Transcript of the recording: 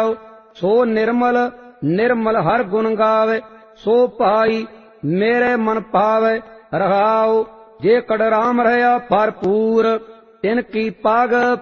ਜਾਓ। ਸੋ ਨਿਰਮਲ ਨਿਰਮਲ ਹਰ ਗੁਣ ਗਾਵੇ, ਸੋ ਭਾਈ ਮੇਰੇ ਮਨ ਭਾਵੇ ਰਹਾਉ। ਜੇ ਕੜ ਰਾਮ ਰਹਾ ਭਰਪੂਰ, ਤਿਨ ਕੀ ਪਗ